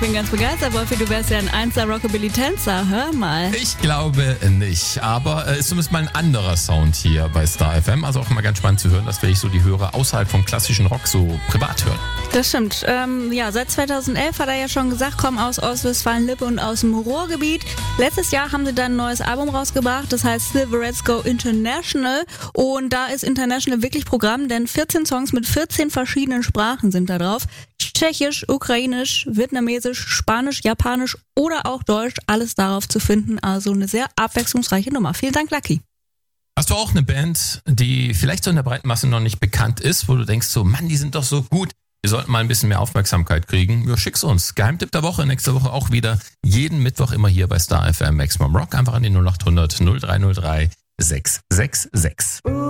bin ganz begeistert, Wolfi, du wärst ja ein 1er Rockabilly-Tänzer, hör mal. Ich glaube nicht, aber ist zumindest mal ein anderer Sound hier bei Star FM. Also auch mal ganz spannend zu hören, dass ich so die Hörer außerhalb vom klassischen Rock so privat hören. Das stimmt. Seit 2011 hat er ja schon gesagt, kommen aus Ostwestfalen-Lippe und aus dem Ruhrgebiet. Letztes Jahr haben sie dann ein neues Album rausgebracht, das heißt Silver Reds Go International. Und da ist International wirklich Programm, denn 14 Songs mit 14 verschiedenen Sprachen sind da drauf. Tschechisch, Ukrainisch, Vietnamesisch, Spanisch, Japanisch oder auch Deutsch, alles darauf zu finden. Also eine sehr abwechslungsreiche Nummer. Vielen Dank, Lucky. Hast du auch eine Band, die vielleicht so in der breiten Masse noch nicht bekannt ist, wo du denkst so, Mann, die sind doch so gut, wir sollten mal ein bisschen mehr Aufmerksamkeit kriegen? Ja, schick's uns. Geheimtipp der Woche, nächste Woche auch wieder. Jeden Mittwoch immer hier bei Star FM Maximum Rock. Einfach an die 0800 0303 666.